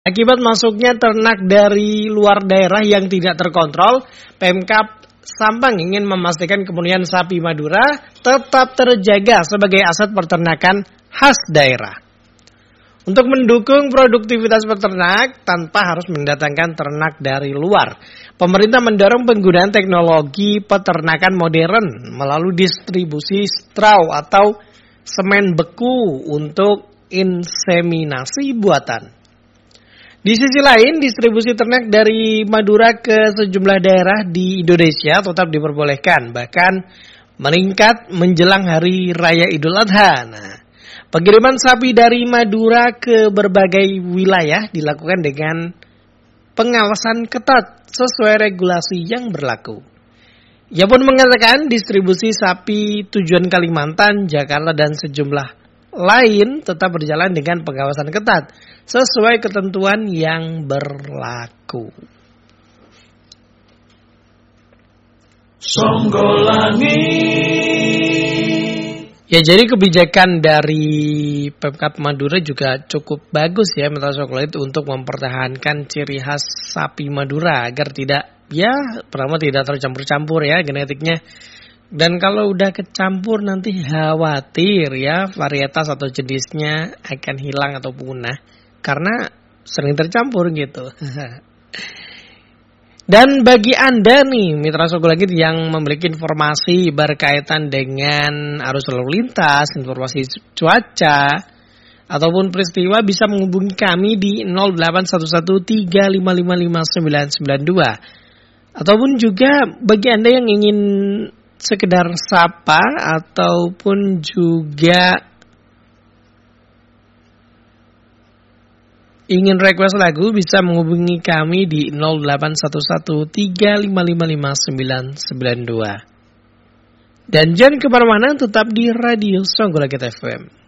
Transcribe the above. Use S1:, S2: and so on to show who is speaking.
S1: Akibat masuknya ternak dari luar daerah yang tidak terkontrol, Pemkab Sampang ingin memastikan kemudian sapi Madura tetap terjaga sebagai aset peternakan khas daerah. Untuk mendukung produktivitas peternak tanpa harus mendatangkan ternak dari luar, pemerintah mendorong penggunaan teknologi peternakan modern melalui distribusi straw atau semen beku untuk inseminasi buatan. Di sisi lain, distribusi ternak dari Madura ke sejumlah daerah di Indonesia tetap diperbolehkan, bahkan meningkat menjelang Hari Raya Idul Adha. Nah, pengiriman sapi dari Madura ke berbagai wilayah dilakukan dengan pengawasan ketat sesuai regulasi yang berlaku. Ia pun mengatakan distribusi sapi tujuan Kalimantan, Jakarta, dan sejumlah lain tetap berjalan dengan pengawasan ketat sesuai ketentuan yang berlaku. Songgolani. Ya, jadi kebijakan dari Pemkab Madura juga cukup bagus ya, Mitra Songgolanit, untuk mempertahankan ciri khas sapi Madura agar pertama tidak tercampur-campur ya genetiknya. Dan kalau udah kecampur nanti khawatir ya varietas atau jenisnya akan hilang atau punah karena sering tercampur gitu. Dan bagi Anda nih Mitra Songgolanit yang memiliki informasi berkaitan dengan arus lalu lintas, informasi cuaca ataupun peristiwa, bisa menghubungi kami di 081135555992. Ataupun juga bagi Anda yang ingin sekedar sapa ataupun juga ingin request lagu, bisa menghubungi kami di 081135555992. Dan jangan kemana-mana, tetap di Radio Songgolangit FM.